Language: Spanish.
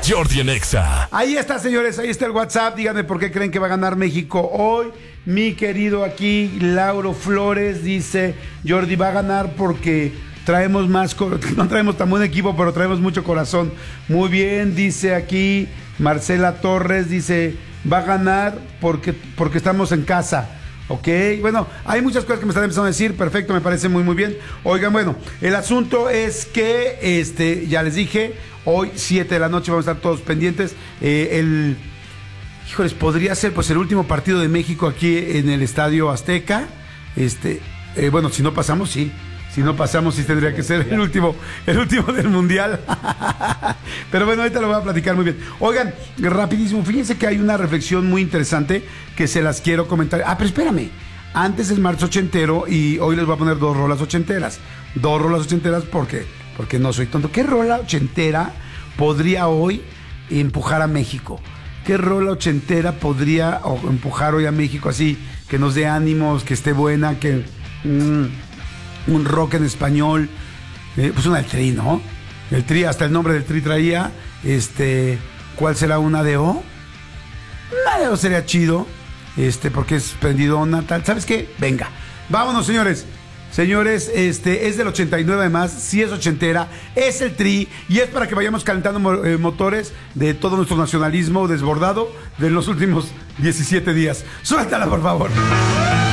Jordi en Exa. Ahí está, señores, ahí está el WhatsApp. Díganme por qué creen que va a ganar México hoy. Mi querido aquí, Lauro Flores, dice: Jordi va a ganar porque traemos más, no traemos tan buen equipo, pero traemos mucho corazón. Muy bien, dice aquí Marcela Torres, dice: va a ganar porque estamos en casa. Ok, bueno, hay muchas cosas que me están empezando a decir. Perfecto, me parece muy muy bien. Oigan, bueno, el asunto es que ya les dije, hoy 7 de la noche vamos a estar todos pendientes. Híjoles, podría ser pues el último partido de México aquí en el Estadio Azteca. Bueno, si no pasamos, sí. Si no pasamos, sí tendría que ser el último del Mundial. Pero bueno, ahorita lo voy a platicar muy bien. Oigan, rapidísimo, fíjense que hay una reflexión muy interesante que se las quiero comentar. Pero espérame, antes es marzo ochentero y hoy les voy a poner dos rolas ochenteras. Porque no soy tonto. ¿Qué rola ochentera podría hoy empujar a México? ¿Qué rola ochentera podría empujar hoy a México así? Que nos dé ánimos, que esté buena, que... un rock en español, pues una del Tri, ¿no? El Tri, hasta el nombre del Tri traía. ¿Cuál será una de O? Una de O sería chido, porque es prendidona, tal. ¿Sabes qué? Venga, vámonos, señores. Señores, es del 89 además, sí es ochentera, es el Tri, y es para que vayamos calentando motores de todo nuestro nacionalismo desbordado de los últimos 17 días. Suéltala, por favor.